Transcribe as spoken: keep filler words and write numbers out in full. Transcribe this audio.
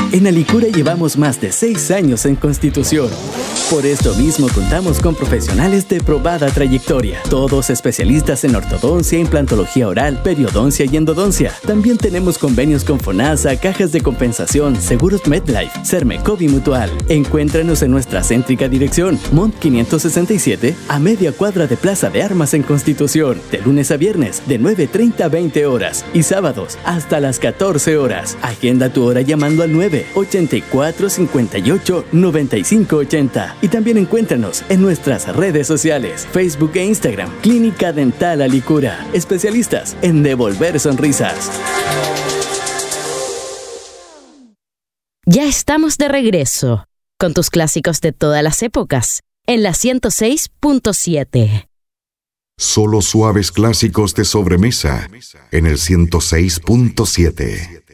En Alicura llevamos más de seis años en Constitución. Por esto mismo contamos con profesionales de probada trayectoria, todos especialistas en ortodoncia, implantología oral, periodoncia y endodoncia. También tenemos convenios con FONASA, cajas de compensación, seguros MedLife, Sermecov y Mutual. Encuéntranos en nuestra céntrica dirección, Mont quinientos sesenta y siete, a media cuadra de Plaza de Armas en Constitución, de lunes a viernes, de nueve treinta a veinte horas, y sábados hasta las catorce horas. Agenda tu hora llamando al nueve ochenta y cuatro cincuenta y ocho noventa y cinco ochenta. Y también encuéntranos en nuestras redes sociales, Facebook e Instagram. Clínica Dental Alicura, especialistas en devolver sonrisas. Ya estamos de regreso con tus clásicos de todas las épocas en la ciento seis punto siete. Solo suaves clásicos de sobremesa en el ciento seis punto siete.